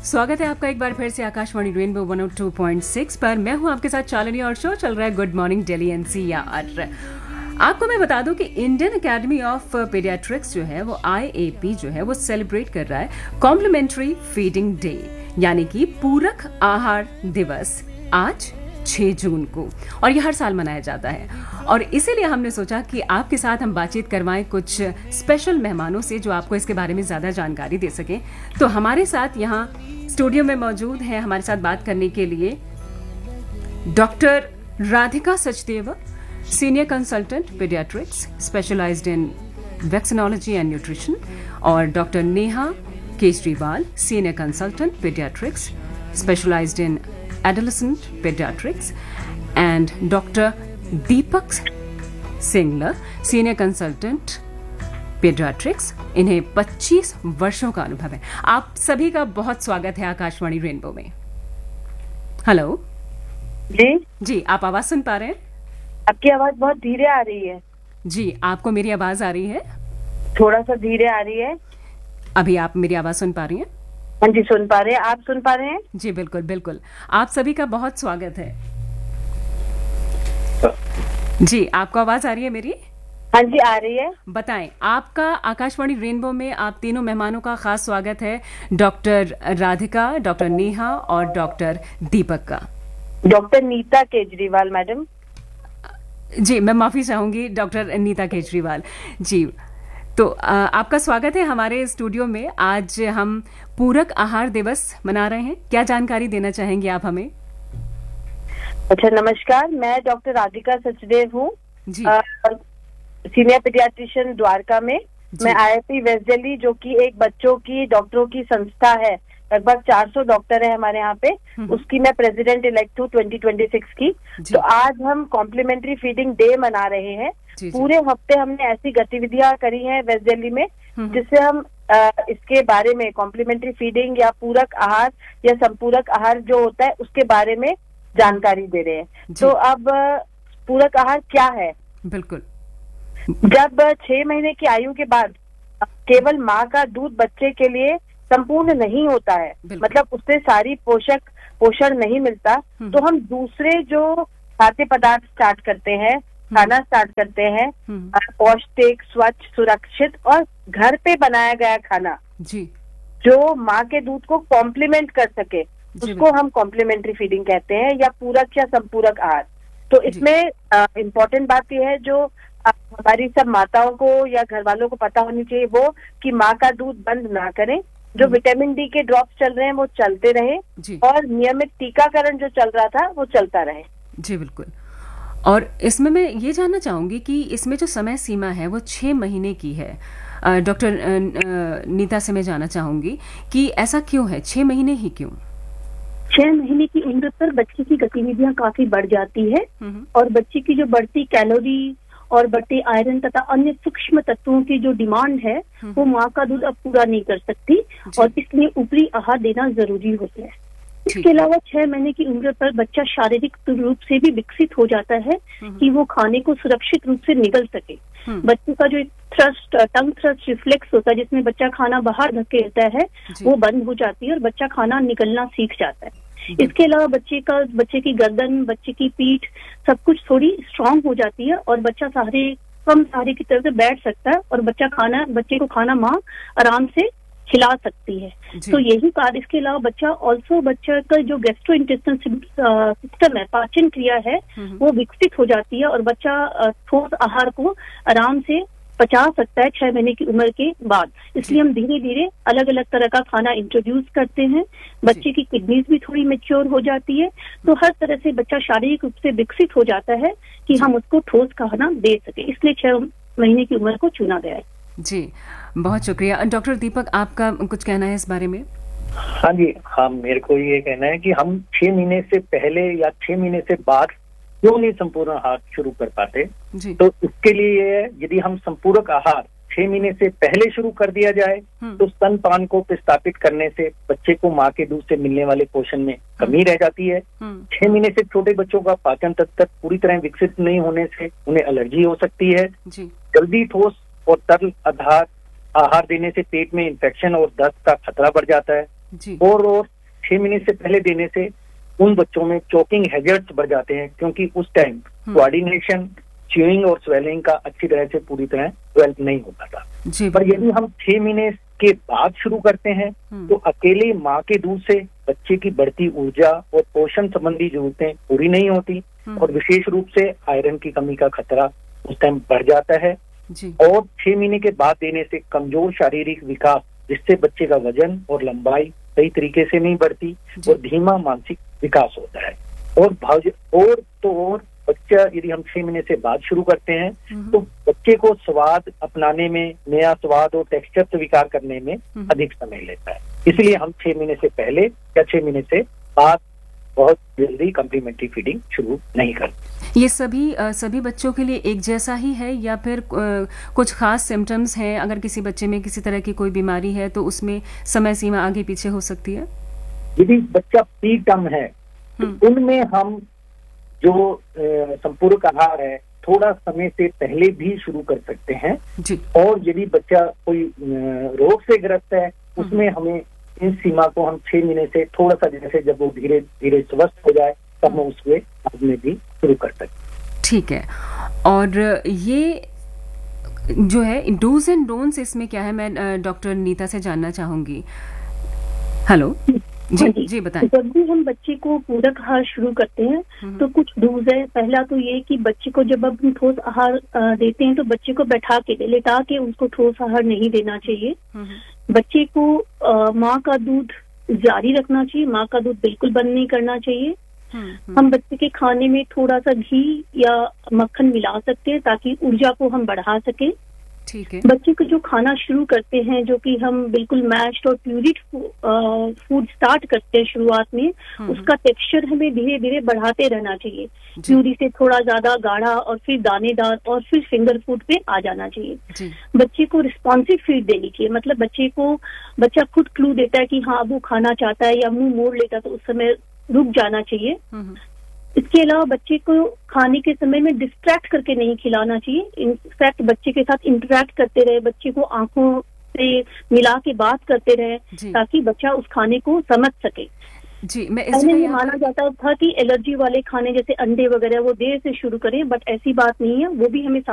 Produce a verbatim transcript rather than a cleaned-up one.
स्वागत है आपका एक बार फिर से Akashvani rainbow one O two point six पर। मैं हूं आपके साथ चालिनी और शो चल रहा है गुड मॉर्निंग दिल्ली एनसीआर। आपको मैं बता दूं कि इंडियन एकेडमी ऑफ पीडियाट्रिक्स जो है वो आई ए पी जो है वो सेलिब्रेट कर रहा है कॉम्प्लीमेंट्री फीडिंग डे, यानी कि पूरक आहार दिवस आज छह जून को, और ये हर साल मनाया जाता है। और इसीलिए हमने सोचा कि आपके साथ हम बातचीत करवाएं कुछ स्पेशल मेहमानों से जो आपको इसके बारे में ज़्यादा जानकारी दे सकें। तो हमारे साथ यहाँ स्टूडियो में मौजूद है हमारे साथ बात करने के लिए doctor Radhika Sachdeva, senior consultant paediatrics specialised in vaccinology and nutrition, और doctor Neha Kejriwal, senior consultant paediatrics specialised in adolescent pediatrics, and Doctor Deepak Singla, senior consultant pediatrics। इन्हें पच्चीस वर्षों का अनुभव है। आप सभी का बहुत स्वागत है आकाशवाणी रेनबो में। हेलो जी जी, आप आवाज सुन पा रहे हैं? आपकी आवाज बहुत धीरे आ रही है। जी, आपको मेरी आवाज आ रही है? थोड़ा सा धीरे आ रही है। अभी आप मेरी आवाज सुन पा रही हैं? हाँ जी, सुन पा रहे हैं। आप सुन पा रहे हैं? जी बिल्कुल बिल्कुल। आप सभी का बहुत स्वागत है। जी, आपको आवाज आ रही है मेरी? हाँ जी, आ रही है। बताएं, आपका आकाशवाणी रेनबो में आप तीनों मेहमानों का खास स्वागत है, डॉक्टर राधिका, डॉक्टर नेहा और डॉक्टर दीपक का। Doctor Nita Kejriwal madam. जी, मैं माफी चाहूंगी, डॉक्टर नीता केजरीवाल जी। तो आ, आपका स्वागत है हमारे स्टूडियो में। आज हम पूरक आहार दिवस मना रहे हैं। क्या जानकारी देना चाहेंगे आप हमें? अच्छा, नमस्कार। मैं डॉक्टर राधिका सचदेव हूँ, सीनियर पीडियाट्रिशियन द्वारका में। मैं आई ए पी वेस्ट दिल्ली, जो कि एक बच्चों की डॉक्टरों की संस्था है, लगभग चार सौ डॉक्टर है हमारे यहाँ पे, उसकी मैं प्रेसिडेंट इलेक्ट हूँ ट्वेंटी ट्वेंटी सिक्स की। तो आज हम कॉम्प्लीमेंट्री फीडिंग डे मना रहे हैं। पूरे हफ्ते हमने ऐसी गतिविधियां करी हैं वेस्ट दिल्ली में जिससे हम आ, इसके बारे में कॉम्प्लीमेंट्री फीडिंग या पूरक आहार या संपूरक आहार जो होता है उसके बारे में जानकारी दे रहे हैं। तो अब पूरक आहार क्या है? बिल्कुल, जब छह महीने की आयु के बाद केवल माँ का दूध बच्चे के लिए संपूर्ण नहीं होता है, मतलब उससे सारी पोषक पोषण नहीं मिलता, तो हम दूसरे जो खाद्य पदार्थ स्टार्ट करते हैं, खाना स्टार्ट करते हैं, पौष्टिक, स्वच्छ, सुरक्षित और घर पे बनाया गया खाना जी, जो माँ के दूध को कॉम्प्लीमेंट कर सके, उसको हम कॉम्प्लीमेंट्री फीडिंग कहते हैं, या पूरक या संपूरक आहार। तो इसमें इम्पोर्टेंट बात यह है जो हमारी सब माताओं को या घर वालों को पता होनी चाहिए, वो कि माँ का दूध बंद ना करें। जो विटामिन डी के ड्रॉप्स चल रहे हैं वो चलते रहे, और नियमित टीकाकरण जो चल रहा था वो चलता रहे। जी बिल्कुल। और इसमें मैं ये जानना चाहूंगी कि इसमें जो समय सीमा है वो छह महीने की है। डॉक्टर नीता से मैं जानना चाहूंगी कि ऐसा क्यों है, छह महीने ही क्यों? छह महीने की उम्र पर बच्चे की गतिविधियां काफी बढ़ जाती है, और बच्चे की जो बढ़ती कैलोरी और बढ़ते आयरन तथा अन्य सूक्ष्म तत्वों की जो डिमांड है वो माँ का दूध अब पूरा नहीं कर सकती, और इसलिए ऊपरी आहार देना जरूरी होता है। इसके अलावा छह महीने की उम्र पर बच्चा शारीरिक रूप से भी विकसित हो जाता है कि वो खाने को सुरक्षित रूप से निगल सके। बच्चे का जो एक थ्रस्ट टंग थ्रस्ट रिफ्लेक्स होता है, जिसमें बच्चा खाना बाहर धकेलता है, वो बंद हो जाती है और बच्चा खाना निगलना सीख जाता है। इसके अलावा बच्चे का बच्चे की गर्दन, बच्चे की पीठ, सब कुछ थोड़ी स्ट्रांग हो जाती है, और बच्चा सहारे कम सहारे की तरह से बैठ सकता है, और बच्चा खाना बच्चे को खाना माँ आराम से खिला सकती है। तो यही कार्य। इसके अलावा बच्चा ऑल्सो बच्चा का जो गैस्ट्रो इंटेस्टाइन सिस्टम है, पाचन क्रिया है, वो विकसित हो जाती है, और बच्चा ठोस आहार को आराम से पचा सकता है छह महीने की उम्र के बाद। इसलिए हम धीरे धीरे अलग अलग तरह का खाना इंट्रोड्यूस करते हैं। बच्चे की किडनीज भी थोड़ी मैच्योर हो जाती है, तो हर तरह से बच्चा शारीरिक रूप से विकसित हो जाता है कि हम उसको ठोस खाना दे सके, इसलिए छह महीने की उम्र को चुना गया है। जी, बहुत शुक्रिया। डॉक्टर दीपक, आपका कुछ कहना है इस बारे में? हाँ जी, हाँ, मेरे को ये कहना है कि हम छह महीने से पहले या छह महीने से बाद क्यों नहीं संपूर्ण आहार शुरू कर पाते। तो इसके लिए यदि हम संपूरक आहार छह महीने से पहले शुरू कर दिया जाए तो स्तनपान को प्रतिस्थापित करने से बच्चे को माँ के दूध से मिलने वाले पोषण में कमी रह जाती है। छह महीने से छोटे बच्चों का पाचन तंत्र पूरी तरह विकसित नहीं होने से उन्हें एलर्जी हो सकती है। जल्दी ठोस और तरल आधार आहार देने से पेट में इन्फेक्शन और दस्त का खतरा बढ़ जाता है। और और छह महीने से पहले देने से उन बच्चों में चोकिंग हैजर्ड्स बढ़ जाते हैं, क्योंकि उस टाइम कोऑर्डिनेशन, च्यूइंग और स्वेलिंग का अच्छी तरह से पूरी तरह डेवलप नहीं होता था। पर यदि हम छह महीने के बाद शुरू करते हैं तो अकेले माँ के दूध से बच्चे की बढ़ती ऊर्जा और पोषण संबंधी जरूरतें पूरी नहीं होती, और विशेष रूप से आयरन की कमी का खतरा उस टाइम बढ़ जाता है। और छह महीने के बाद देने से कमजोर शारीरिक विकास, जिससे बच्चे का वजन और लंबाई सही तरीके से नहीं बढ़ती और धीमा मानसिक विकास होता है। और भाव और तो और बच्चा यदि हम छह महीने से बाद शुरू करते हैं तो बच्चे को स्वाद अपनाने में, नया स्वाद और टेक्सचर स्वीकार करने में अधिक समय लेता है। इसलिए हम छह महीने से पहले या छह महीने से बाद बहुत जल्दी कम्प्लीमेंट्री फीडिंग शुरू नहीं करते। ये सभी आ, सभी बच्चों के लिए एक जैसा ही है या फिर आ, कुछ खास सिम्टम्स हैं? अगर किसी बच्चे में किसी तरह की कोई बीमारी है तो उसमें समय सीमा आगे पीछे हो सकती है? यदि बच्चा प्री टर्म है तो उनमें हम जो संपूरक आहार है थोड़ा समय से पहले भी शुरू कर सकते हैं जी। और यदि बच्चा कोई रोग से ग्रस्त है उसमें हमें इस सीमा को हम छह महीने से थोड़ा सा, जैसे जब वो धीरे धीरे स्वस्थ हो जाए तब हम उसके बाद में भी शुरू कर सकते। ठीक है। और ये जो है डूज एंड डोंट्स, इसमें क्या है, मैं डॉक्टर नीता से जानना चाहूंगी। हेलो जी जी, जी बताएं। जब भी हम बच्चे को पूरक आहार शुरू करते हैं तो कुछ डूज है। पहला तो ये कि बच्चे को जब हम ठोस आहार देते हैं तो बच्चे को बैठा के, लेटा के उसको ठोस आहार नहीं देना चाहिए। बच्चे को माँ का दूध जारी रखना चाहिए, माँ का दूध बिल्कुल बंद नहीं करना चाहिए। हम बच्चे के खाने में थोड़ा सा घी या मक्खन मिला सकते हैं ताकि ऊर्जा को हम बढ़ा सके। ठीक है। बच्चे को जो खाना शुरू करते हैं, जो कि हम बिल्कुल मैश्ड और प्यूरिड फूड स्टार्ट करते हैं शुरुआत में, उसका टेक्सचर हमें धीरे धीरे बढ़ाते रहना चाहिए। प्यूरी से थोड़ा ज्यादा गाढ़ा और फिर दानेदार और फिर फिंगर फूड पे आ जाना चाहिए। बच्चे को रिस्पॉन्सिव फीड देनी चाहिए, मतलब बच्चे को बच्चा खुद क्लू देता है कि हाँ वो खाना चाहता है या मुंह मोड़ लेता है तो उस समय रुक जाना चाहिए। इसके अलावा बच्चे को खाने के समय में डिस्ट्रैक्ट करके नहीं खिलाना चाहिए। इनफैक्ट बच्चे के साथ इंटरेक्ट करते रहे, बच्चे को आंखों से मिला के बात करते रहे ताकि बच्चा उस खाने को समझ सके। जी, मैं पहले ये माना जाता था कि एलर्जी वाले खाने जैसे अंडे वगैरह वो देर से शुरू करें, बट ऐसी बात नहीं है। वो भी हमें